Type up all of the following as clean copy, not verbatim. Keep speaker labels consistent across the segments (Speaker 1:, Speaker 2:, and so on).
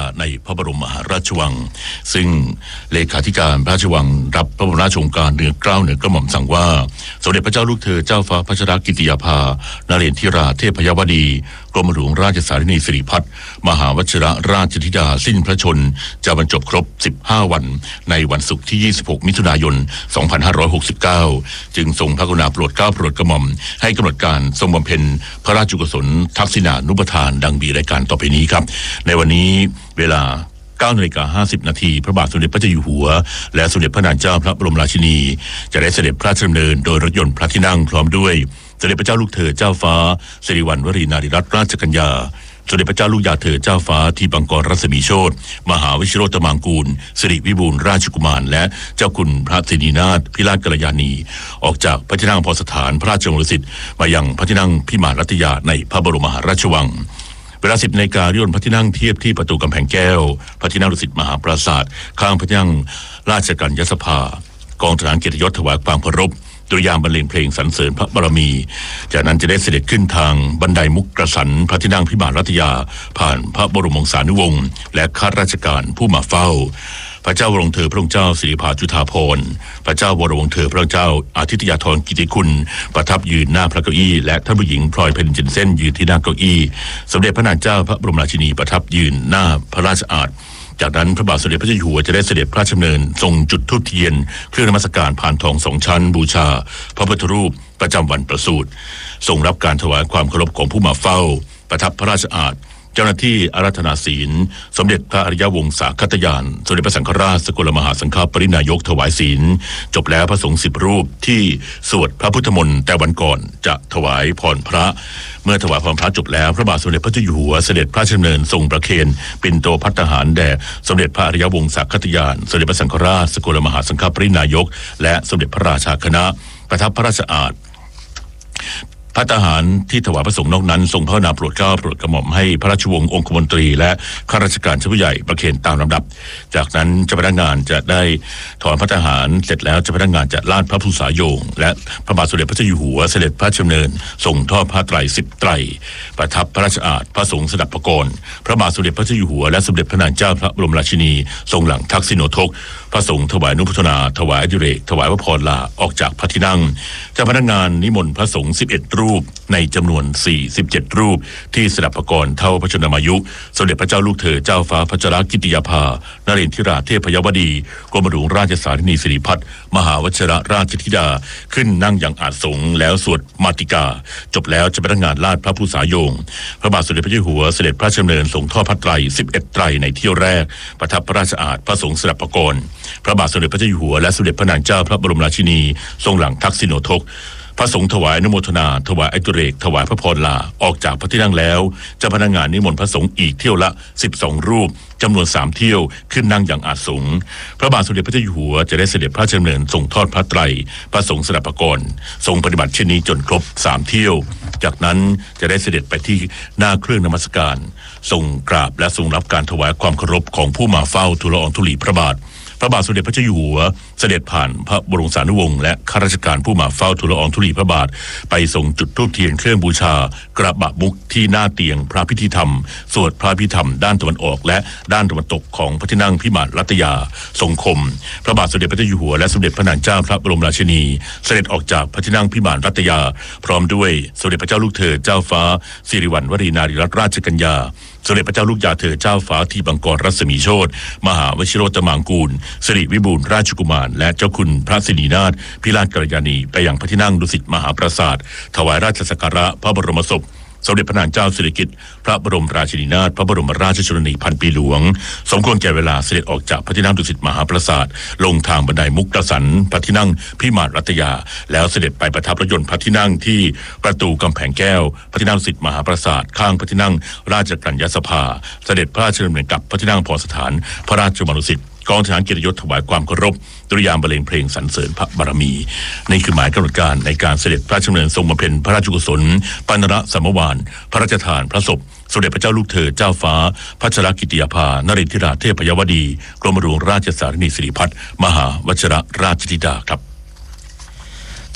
Speaker 1: ในพระบรมมหาราชวังซึ่งเลขาธิการพระราชวังรับพระบรมราชโองการเหนือเกล้าเหนือกระหม่อมสั่งว่าสมเด็จพระเจ้าลูกเธอเจ้าฟ้าพัชรกิติยาภานเรศธิราเทพยวดีกรมหลวงราชสารินีสิริพัฒน์มหาวชิรราชธิดาสิ้นพระชนจะบรรจบครบ15วันในวันศุกร์ที่26มิถุนายน2569จึงทรงพระกรุณาโปรดเกล้าโปรดกระหม่อมให้กำหนดการทรงบำเพ็ญพระราชกุศลทักษิณานุปทานดังมีรายการต่อไปนี้ครับในวันนี้เวลา9:50 น.พระบาทสมเด็จพระเจ้าอยู่หัวและสมเด็จพระนางเจ้าพระบรมราชินีจะได้เสด็จพระราชดำเนินโดยรถยนต์พระที่นั่งพร้อมด้วยสมเด็จพระเจ้าลูกเธอเจ้าฟ้าสิริวัณวรีนารีรัตนราชกัญญาสมเด็จพระเจ้าลูกยาเธอเจ้าฟ้าทีปังกรรัศมีโชติมหาวชิโรตมังกูลสิริวิบูลย์ราชกุมารและเจ้าคุณพระสิรินาถพิราชกัลยาณีออกจากพระที่นั่งพรสถานพระราชวังดุสิตมายังพระที่นั่งพิมานรัตยาในพระบรมมหาราชวังเวลา 10 นาฬิกาเรือนพระที่นั่งเทียบที่ประตูกำแพงแก้วพระที่นั่งดุสิตมหาปราสาทข้างพระที่นั่งราชกัญญสภากองทหารเกียรติยศถวายความเคารพดุริยางค์บรรเลงเพลงสรรเสริญพระบารมีจากนั้นจะได้เสด็จขึ้นทางบันไดมุกกระสันพระที่นั่งพิมานรัตยาผ่านพระบรมวงศานุวงศ์และข้าราชการผู้มาเฝ้าพระเจ้าวรวงเธอพระองค์เจ้าสิริภาจุฑาภรณ์พระเจ้าวรวงเธอพระองค์เจ้าอาทิตยาธรกิติคุณประทับยืนหน้าพระเก้าอี้และท่านผู้หญิงพลอยเพลินจินเส้นยืนที่หน้าเก้าอี้สมเด็จพระนางเจ้าพระบรมราชินีประทับยืนหน้าพระราชอาณจากนั้นพระบาทสมเด็จพระเจ้าอยู่หัวจะได้เสด็จพระราชดำเนินทรงจุดธูปเทียนเครื่องนมัสการผ่านทอง2 ชั้นบูชาพระพุทธรูปประจำวันประสูติทรงรับการถวายความเคารพของผู้มาเฝ้าประทับพระราชอาณเจ้าหน้าที่อาราธนาศีลสมเด็จพระอริยวงศาคตยานสมเด็จพระสังฆราชสกลมหาสังฆปรินายกถวายศีลจบแล้วพระสงฆ์10 รูปที่สวดพระพุทธมนต์แต่วันก่อนจะถวายพรพระเมื่อถวายพรพระจบแล้วพระบาทสมเด็จพระเจ้าอยู่หัวเสด็จพระราชดำเนินทรงประเคนปิ่นโตภัตตาหารแด่สมเด็จพระอริยวงศาคตยานสมเด็จพระสังฆราชสกลมหาสังฆปรินายกและสมเด็จพระราชาคณะประทับพระราชอาณภัตตาหารที่ถวายพระสงฆ์นอกนั้นทรงพระกรุณาโปรดเกล้าโปรดกระหม่อมให้พระราชวงศ์องคมนตรีและข้าราชการชั้นผู้ใหญ่ประเคนตามลำดับจากนั้นเจ้าพนักงานจะได้ถอนภัตตาหารเสร็จแล้วเจ้าพนักงานจะลาดพระภูษาโยงและพระบาทสมเด็จพระเจ้าอยู่หัวเสด็จพระราชดำเนินส่งทอดผ้าไตร10 ไตรประทับพระราชอาณพระสงฆ์สดับพระกรพระบาทสมเด็จพระเจ้าอยู่หัวและสมเด็จพระนางเจ้าพระบรมราชินีทรงหลังทักษิโณทกพระสงฆ์ถวายอนุโมทนาถวายอดิเรกถวายพระพรลาออกจากพระที่นั่งเจ้าพนักงานนิมนต์พระสงฆ์11 รูปในจำนวน47 รูปที่สดับพระกรเท่าพระชนมายุสมเด็จพระเจ้าลูกเธอเจ้าฟ้าพัชรกิติยาภานเรศธิราเทพยวดีกรมหลวงราชสารินีสิริพัฒน์มหาวชิรราชธิดาขึ้นนั่งอย่างอาสงแล้วสวดมาติกาจบแล้วจะพนักงานลาดพระภูษาโยงพระบาทสมเด็จพระเจ้าอยู่หัวเสด็จพระราชดำเนินส่งทอดผ้าไตร11 ไตรในเที่ยวแรกประทับพระราชอาณพระสงฆ์สดับพระกรพระบาทสมเด็จพระเจ้าอยู่หัวและสมเด็จพระนางเจ้าพระบรมราชินีทรงหลังทักษิโณทกพระสงฆ์ถวายอนุโมทนาถวายอดิเรกถวายพระพรลาออกจากพระที่นั่งแล้วเจ้าพนักงานนิมนต์พระสงฆ์อีกเที่ยวละ12 รูปจำนวน3 เที่ยวขึ้นนั่งอย่างอาสงพระบาทสมเด็จพระเจ้าอยู่หัวจะได้เสด็จพระราชดำเนินทรงทอดพระไตรพระสงฆ์สดับพระกรทรงปฏิบัติเช่นนี้จนครบ3 เที่ยวจากนั้นจะได้เสด็จไปที่หน้าเครื่องนมัสการทรงกราบและทรงรับการถวายความเคารพของผู้มาเฝ้าทูลละอองธุลีพระบาทพระบาทสมเด็จพระเจ้าอยู่หัวเสด็จผ่านพระบรมสานุวงศ์และข้าราชการผู้มาเฝ้าทูลละอองธุลีพระบาทไปส่งจุดธูปเทียนเครื่องบูชากระบะมุกที่หน้าเตียงพระพิธีธรรมสวดพระพิธรรมด้านตะวันออกและด้านตะวันตกของพระที่นั่งพิมานรัตยาทรงคมพระบาทสมเด็จพระเจ้าอยู่หัวและสมเด็จพระนางเจ้าพระบรมราชินีเสด็จออกจากพระที่นั่งพิมานรัตยาพร้อมด้วยสมเด็จพระเจ้าลูกเธอเจ้าฟ้าสิริวัณวรีนารีรัตนราชกัญญาสมเด็จพระเจ้าลูกยาเธอเจ้าฟ้าทีปังกรรัศมีโชติมหาวชิโรตมังกูลสิริวิบูลย์ราชกุมารและเจ้าคุณพระสิรินาถพิราชกัลยาณีไปยังพระที่นั่งดุสิตมหาปราสาทถวายราชสักการะพระบรมศพสมเด็จพระนางเจ้าสิริกิติ์พระบรมราชินีนาถพระบรมราชชนนีพันปีหลวงสมควรแก่เวลาเสด็จออกจากพระที่นั่งดุสิตมหาปราสาทลงทางบันไดมุกกระสันพระที่นั่งพิมานรัตยาแล้วเสด็จไปประทับรถยนต์พระที่นั่งที่ประตูกำแพงแก้วพระที่นั่งดุสิตมหาปราสาทข้างพระที่นั่งราชกัญญสภาเสด็จพระราชดำเนินกลับพระที่นั่งพรสถานพระราชวังดุสิตกองทหารเกียรติยศถวายความเคารพดุริยางค์บรรเลงเพลงสรรเสริญพระบารมีนี่คือหมายกำหนดการในการเสด็จพระราชดำเนินทรงบำเพ็ญพระราชกุศลปานระสัมมวานพระราชทานพระศพสมเด็จพระเจ้าลูกเธอเจ้าฟ้าพัชรกิติยาภานเรศธิราเทพยวดีกรมหลวงราชสารินีสิริพัฒน์มหาวชิรราชธิดาครับ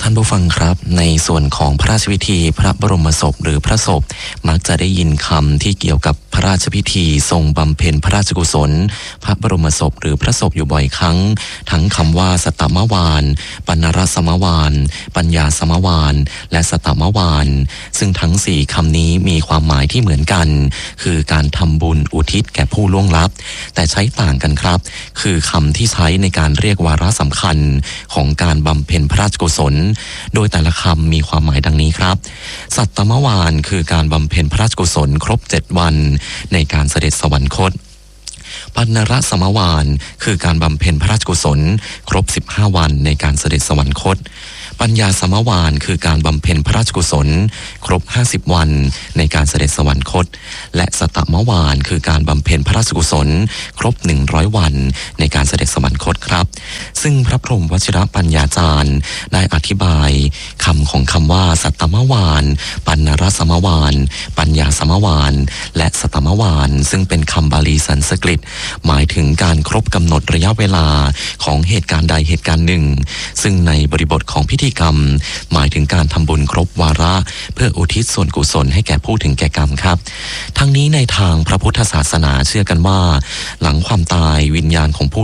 Speaker 2: ท่านผู้ฟังครับในส่วนของพระราชพิธีพระบรมศพหรือพระศพมักจะได้ยินคำที่เกี่ยวกับพระราชพิธีทรงบำเพ็ญพระราชกุศลพระบรมศพหรือพระศพอยู่บ่อยครั้งทั้งคำว่าสตมวาลปณรสมวาลปัญญาสมวาลและสตมวาลซึ่งทั้งสี่คำนี้มีความหมายที่เหมือนกันคือการทำบุญอุทิศแก่ผู้ล่วงลับแต่ใช้ต่างกันครับคือคำที่ใช้ในการเรียกวาระสำคัญของการบำเพ็ญพระราชกุศลโดยแต่ละคำมีความหมายดังนี้ครับสัตตมวาลคือการบำเพ็ญพระราชกุศลครบ7 วันในการเสด็จสวรรคตปณรสมวาลคือการบำเพ็ญพระราชกุศลครบ15 วันในการเสด็จสวรรคตปัญญาสมวาลคือการบำเพ็ญพระราชกุศลครบ50 วันในการเสด็จสวรรคตและสตมวาลคือการบำเพ็ญพระราชกุศลครบ100 วันในการเสด็จสวรรคตครับซึ่งพระพรหมวชิรปัญญาจารย์ได้อธิบายคำของคำว่าสัตตมวาลปณรสมวาลปัญญาสมวาลและสตมวาลซึ่งเป็นคำบาลีสันสกฤตหมายถึงการครบกำหนดระยะเวลาของเหตุการณ์ใดเหตุการณ์หนึ่งซึ่งในบริบทของพิธีกรรมหมายถึงการทำบุญครบวาระเพื่ออุทิศส่วนกุศลให้แก่ผู้ถึงแก่กรรมครับทั้งนี้ในทางพระพุทธศาสนาเชื่อกันว่าหลังความตายวิญญาณของผู้